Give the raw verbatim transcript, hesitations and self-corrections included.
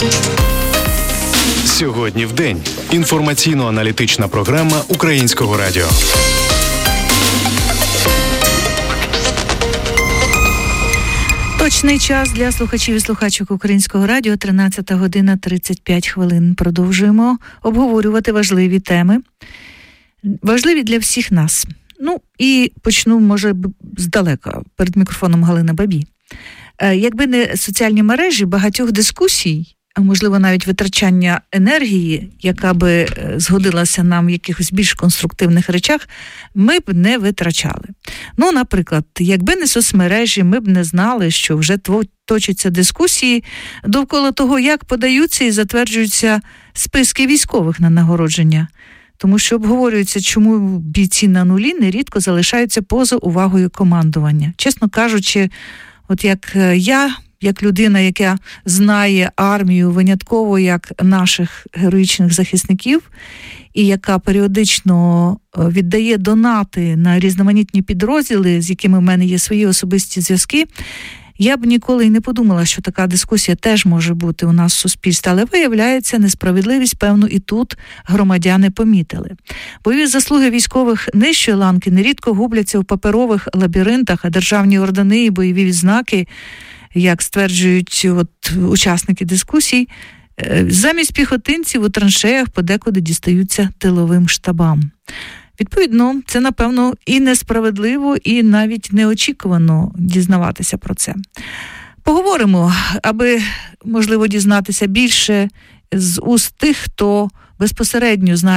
Сьогодні в день. Інформаційно-аналітична програма Українського радіо. Точний час для слухачів і слухачок Українського радіо – тринадцята година тридцять п'ять хвилин. Продовжуємо обговорювати важливі теми. Важливі для всіх нас. Ну, і почну, може, здалека, перед мікрофоном Галина Бабій. Якби не соціальні мережі, багатьох дискусій, а можливо навіть витрачання енергії, яка би згодилася нам в якихось більш конструктивних речах, ми б не витрачали. Ну, наприклад, якби не соцмережі, ми б не знали, що вже точаться дискусії довкола того, як подаються і затверджуються списки військових на нагородження. Тому що обговорюється, чому бійці на нулі нерідко залишаються поза увагою командування. Чесно кажучи, от як я, як людина, яка знає армію винятково як наших героїчних захисників, і яка періодично віддає донати на різноманітні підрозділи, з якими в мене є свої особисті зв'язки, я б ніколи й не подумала, що така дискусія теж може бути у нас в суспільстві. Але виявляється, несправедливість, певно, і тут громадяни помітили. Бойові заслуги військових нижчої ланки нерідко губляться в паперових лабіринтах, а державні ордени і бойові відзнаки, як стверджують от, учасники дискусій, замість піхотинців у траншеях подекуди дістаються тиловим штабам. Відповідно, це, напевно, і несправедливо, і навіть неочікувано дізнаватися про це. Поговоримо, аби, можливо, дізнатися більше з уст тих, хто безпосередньо знає